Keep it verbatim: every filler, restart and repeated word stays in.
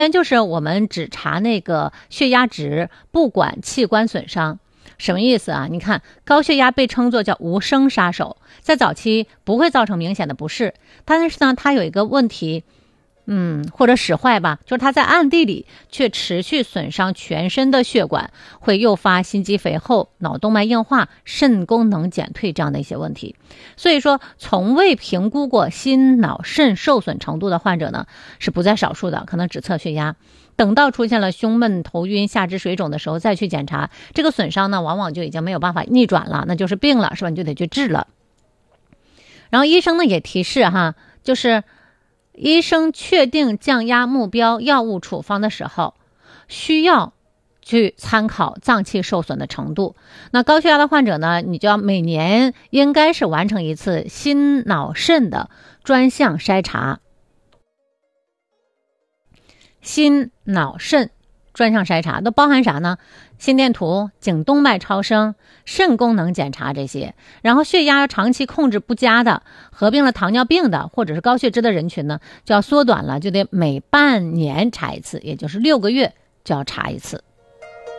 就是我们只查那个血压值，不管器官损伤。什么意思啊？你看，高血压被称作叫无声杀手，在早期不会造成明显的不适，但是呢，它有一个问题，嗯，或者使坏吧，就是它在暗地里却持续损伤全身的血管，会诱发心肌肥厚、脑动脉硬化、肾功能减退这样的一些问题。所以说，从未评估过心脑肾受损程度的患者呢，是不在少数的，可能只测血压。等到出现了胸闷、头晕、下肢水肿的时候再去检查，这个损伤呢，往往就已经没有办法逆转了，那就是病了，是吧？你就得去治了。然后医生呢也提示哈，就是医生确定降压目标药物处方的时候，需要去参考脏器受损的程度。那高血压的患者呢，你就要每年应该是完成一次心脑肾的专项筛查。心脑肾专项筛查都包含啥呢？心电图、颈动脉超声、肾功能检查这些。然后血压长期控制不佳的，合并了糖尿病的或者是高血脂的人群呢，就要缩短了，就得每半年查一次，也就是六个月就要查一次。